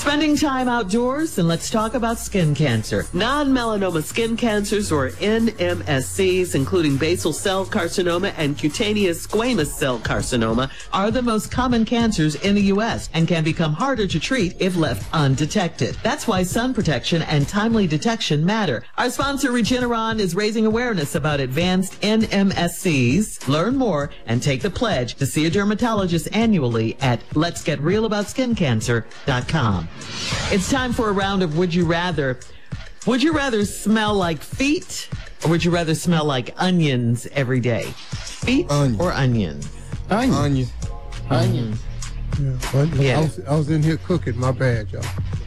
Spending time outdoors, and let's talk about skin cancer. Non-melanoma skin cancers, or NMSCs, including basal cell carcinoma and cutaneous squamous cell carcinoma, are the most common cancers in the U.S. and can become harder to treat if left undetected. That's why sun protection and timely detection matter. Our sponsor, Regeneron, is raising awareness about advanced NMSCs. Learn more and take the pledge to see a dermatologist annually at letsgetrealaboutSkinCancer.com. It's time for a round of Would You Rather. Would you rather smell like feet, or would you rather smell like onions every day? Feet or onion? Onion. Yeah, Yeah. I was in here cooking. My bad, y'all.